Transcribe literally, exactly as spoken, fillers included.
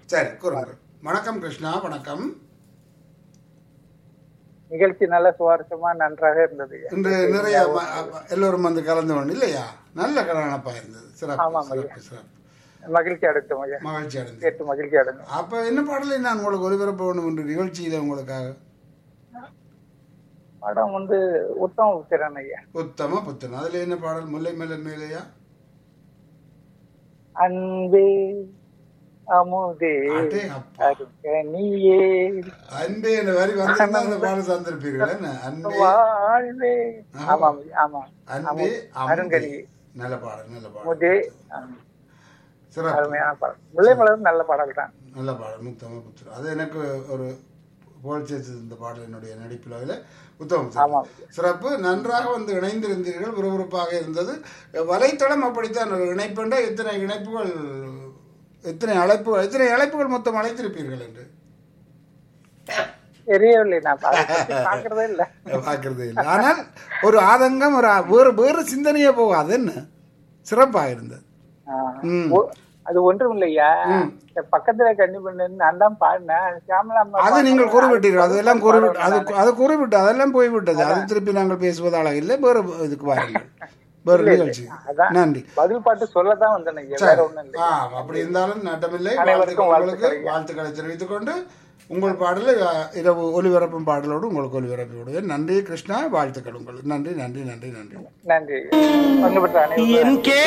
சரி கூறுங்கள். வணக்கம் கிருஷ்ணா, வணக்கம். நிகழ்ச்சி நல்ல சுவாரஸ்யமா நன்றாக இருந்தது. இன்று நிறைய ம- அ- எல்லோரும் வந்து கலந்து கொண்டு இல்லையா? நல்ல கலனப்பா இருந்தது. சிறப்பு ஆமாம் ஐயா. சிறப்பு சிறப்பு. மகிழ்ச்சி அடைந்தோம் ஐயா. மகிழ்ச்சி அடைந்தது. கேட்டு மகிழ்ச்சி அடைந்தோம். அப்ப என்ன பாடலை நான் உங்களுக்கு ஒளிபரப்ப வேண்டும் என்று நிகழ்ச்சியில உங்களுக்காக? படம் வந்து உத்தம புத்திரன் ஐயா. உத்தம புத்தன். அதுல என்ன பாடல்? முல்லை மலர் மேலையா? அன்பே அமுதே அடே அப்பா. அருகனியே அன்பே என்ற வரி வந்து அந்த பாடல் தந்திருப்பீர்கள் என்ன? அன்பே வாழ்வே. ஆமாம் ஆமாம். அன்பே அருங்கனி அமுதே. நல்ல பாடல், நல்ல பாடல். முதே சிறப்பு. அருமையான பாடல். முல்லை மலர் நல்ல பாடல் தான். நல்ல பாடல் உத்தம புத்திரன். அது எனக்கு ஒரு புகழ் சேர்த்தது இந்த பாடல் என்னுடைய நடிப்பில். அதில் உத்தம புத்திரன். ஆமாம். சிறப்பு. நன்றாக வந்து இணைந்திருந்தீர்கள். விறுவிறுப்பாக இருந்தது. வலைத்தளம் அப்படித்தான் ஒரு இணைப்புண்ட எத்தனை இணைப்புகள், எத்தனை அழைப்பு, எத்தனை அழைப்புகள் மொத்தம் அழைத்திருப்பீர்கள் என்று தெரியவில்லை. நான் பாக்குறதே இல்ல. பார்க்கறதே இல்லை. ஆனால் ஒரு ஆதங்கம், ஒரு ஆ- வேறு வேறு சிந்தனையே போகாது. என்ன சிறப்பாக இருந்தது. ம். ஓ, அது ஒன்றும் இல்லையா. இந்த பக்கத்துல கண்ணி பண்ணு நான் தான் பாடினேன். சியாமலா அம்மா அது பாடினாங்க. நீங்கள் குறிப்பிட்டீர்கள். அதெல்லாம் குறிப்பிட்டு அது பாடுவேன் அது குறிப்பிட்டு அதெல்லாம் போய்விட்டது. அது திருப்பி நாங்கள் பேசுவது அழகில்லை. வேறு இதுக்கு வாருங்கள், வேறு நானு. நிகழ்ச்சி. அதான் நன்றி. பதில் பாட்டு சொல்லத்தான் வந்தேன் ஐயா. சரி. வேற ஒண்ணும் இல்லை. ஆ, அப்படி இருந்தாலும் நட்டமில்லை. அனைவருக்கும் வாழ்த்துக்கள், உங்களுக்கு வாழ்த்துக்கள். வாழ்த்துக்களை தெரிவித்துக் கொண்டு உங்கள் பாடலை அ, இரவு ஒலிபரப்பும் பாடலோடு உங்களுக்கு ஒலிபரப்பி விடுவேன். நன்றி கிருஷ்ணா, வாழ்த்துக்கள் உங்களுக்கு. நன்றி நன்றி நன்றி நன்றி. நன்றி. பங்கு பெற்ற அனைவருக்கும் நன்றி.